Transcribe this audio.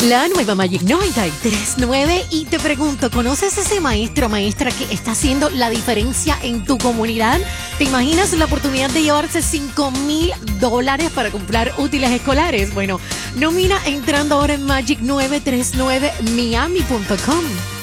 La nueva Magic 93.9 y te pregunto, ¿conoces ese maestro o maestra que está haciendo la diferencia en tu comunidad? ¿Te imaginas la oportunidad de llevarse $5,000 para comprar útiles escolares? Bueno, nomina entrando ahora en magic939miami.com.